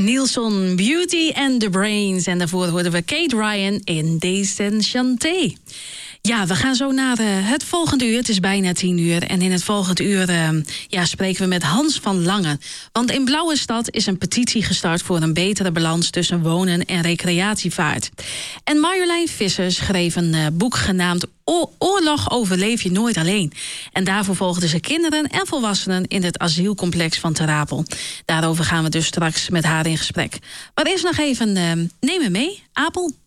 Nielsen, Beauty and the Brains. En daarvoor hoorden we Kate Ryan in Desenchanté. Ja, we gaan zo naar het volgende uur. Het is bijna 10:00. En in het volgende uur spreken we met Hans van Lange. Want in Blauwestad is een petitie gestart voor een betere balans tussen wonen en recreatievaart. En Marjolein Visser schreef een boek genaamd Oorlog overleef je nooit alleen. En daarvoor volgden ze kinderen en volwassenen in het asielcomplex van Ter Apel. Daarover gaan we dus straks met haar in gesprek. Maar eerst nog even, neem me mee, Apel.